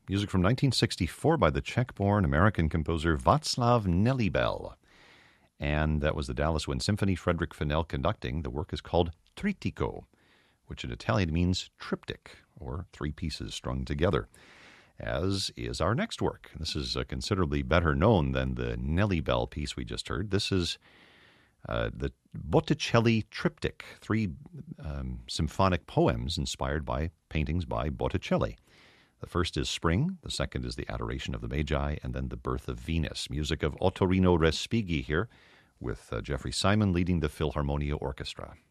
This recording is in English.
Music from 1964 by the Czech-born American composer Václav Nelibel. And that was the Dallas Wind Symphony, Frederick Fennell conducting. The work is called Trittico, which in Italian means triptych, or three pieces strung together, as is our next work. This is considerably better known than the Nelibel piece we just heard. This is the Botticelli Triptych, three symphonic poems inspired by paintings by Botticelli. The first is Spring, the second is the Adoration of the Magi, and then the Birth of Venus. Music of Ottorino Respighi here, with Jeffrey Simon leading the Philharmonia Orchestra.